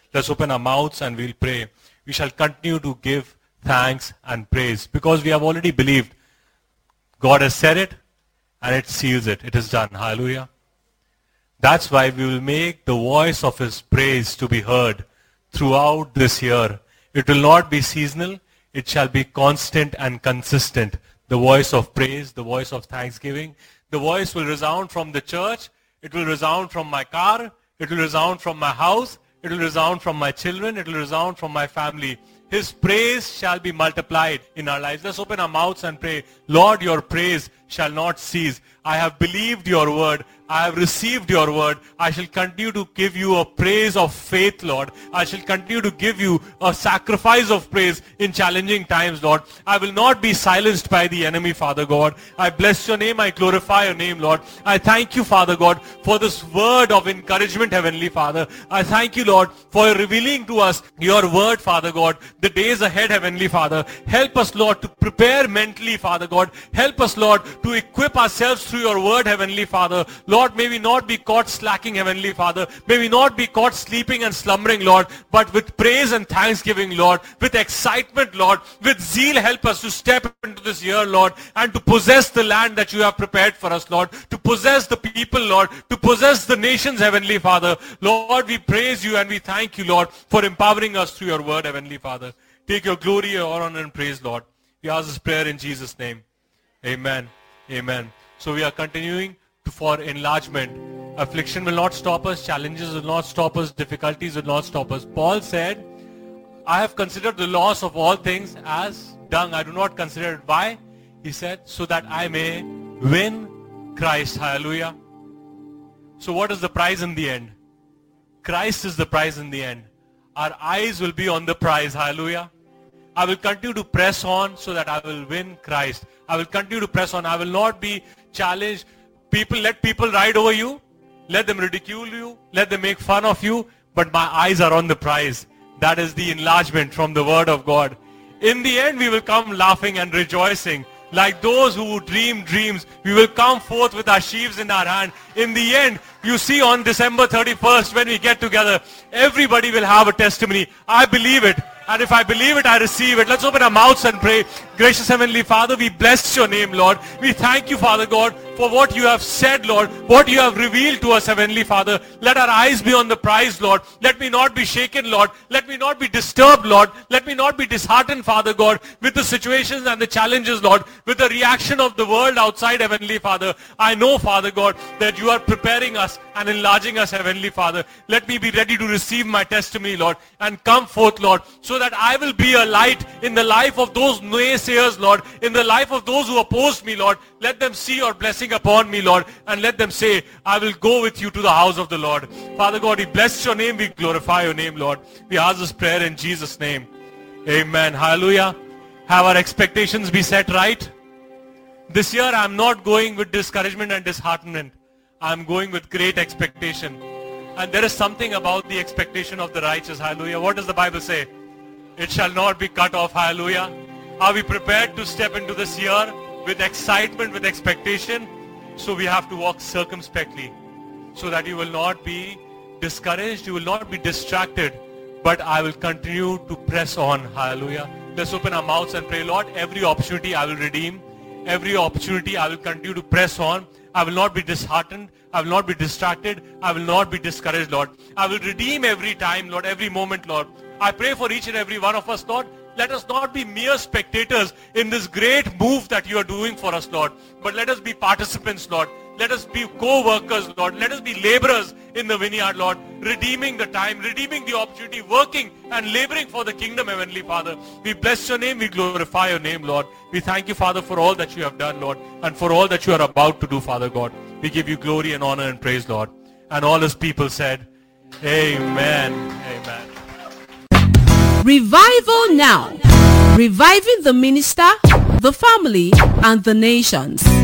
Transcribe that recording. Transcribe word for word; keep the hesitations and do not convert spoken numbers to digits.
Let's open our mouths and we'll pray. We shall continue to give thanks and praise because we have already believed. God has said it and it seals it. It is done. Hallelujah. That's why we will make the voice of his praise to be heard throughout this year. It will not be seasonal. It shall be constant and consistent. The voice of praise, the voice of thanksgiving. The voice will resound from the church. It will resound from my car. It will resound from my house. It will resound from my children. It will resound from my family. His praise shall be multiplied in our lives. Let's open our mouths and pray. Lord, your praise shall not cease. I have believed your word. I have received your word. I shall continue to give you a praise of faith, Lord. I shall continue to give you a sacrifice of praise in challenging times, Lord. I will not be silenced by the enemy, Father God. I bless your name. I glorify your name, Lord. I thank you, Father God, for this word of encouragement, Heavenly Father. I thank you, Lord, for revealing to us your word, Father God, the days ahead, Heavenly Father. Help us, Lord, to prepare mentally, Father God. Help us, Lord, to equip ourselves through your word, Heavenly Father. Lord, may we not be caught slacking, Heavenly Father. May we not be caught sleeping and slumbering, Lord, but with praise and thanksgiving, Lord, with excitement, Lord, with zeal, help us to step into this year, Lord, and to possess the land that you have prepared for us, Lord, to possess the people, Lord, to possess the nations, Heavenly Father. Lord, we praise you and we thank you, Lord, for empowering us through your word, Heavenly Father. Take your glory, your honor, and praise, Lord. We ask this prayer in Jesus' name. Amen. Amen. So we are continuing to, for enlargement. Affliction will not stop us. Challenges will not stop us. Difficulties will not stop us. Paul said, I have considered the loss of all things as dung. I do not consider it. Why? He said, so that I may win Christ. Hallelujah. So what is the prize in the end? Christ is the prize in the end. Our eyes will be on the prize. Hallelujah. I will continue to press on so that I will win Christ. I will continue to press on. I will not be challenged. People, let people ride over you. Let them ridicule you. Let them make fun of you. But my eyes are on the prize. That is the enlargement from the word of God. In the end, we will come laughing and rejoicing. Like those who dream dreams, we will come forth with our sheaves in our hand. In the end, you see on December thirty-first when we get together, everybody will have a testimony. I believe it. And if I believe it, I receive it. Let's open our mouths and pray. Gracious Heavenly Father, we bless your name, Lord. We thank you, Father God, for what you have said, Lord, what you have revealed to us, Heavenly Father. Let our eyes be on the prize, Lord. Let me not be shaken, Lord. Let me not be disturbed, Lord. Let me not be disheartened, Father God, with the situations and the challenges, Lord, with the reaction of the world outside, Heavenly Father. I know, Father God, that you are preparing us and enlarging us, Heavenly Father. Let me be ready to receive my testimony, Lord, and come forth, Lord, so that I will be a light in the life of those naysayers, Lord, in the life of those who oppose me, Lord. Let them see your blessing upon me, Lord, and let them say, I will go with you to the house of the Lord. Father God, we bless your name, we glorify your name, Lord. We ask this prayer in Jesus' name. Amen. Hallelujah. Have our expectations be set right. This year I am not going with discouragement and disheartenment. I am going with great expectation. And there is something about the expectation of the righteous. Hallelujah. What does the Bible say? It shall not be cut off. Hallelujah. Are we prepared to step into this year with excitement, with expectation? So we have to walk circumspectly so that you will not be discouraged, you will not be distracted, but I will continue to press on. Hallelujah. Let's open our mouths and pray. Lord, every opportunity I will redeem. Every opportunity I will continue to press on. I will not be disheartened. I will not be distracted. I will not be discouraged, Lord. I will redeem every time, Lord, every moment, Lord. I pray for each and every one of us, Lord. Let us not be mere spectators in this great move that you are doing for us, Lord. But let us be participants, Lord. Let us be co-workers, Lord. Let us be laborers in the vineyard, Lord. Redeeming the time, redeeming the opportunity, working and laboring for the kingdom, Heavenly Father. We bless your name. We glorify your name, Lord. We thank you, Father, for all that you have done, Lord. And for all that you are about to do, Father God. We give you glory and honor and praise, Lord. And all his people said, Amen. Amen. Revival now. Reviving the minister, the family, and the nations.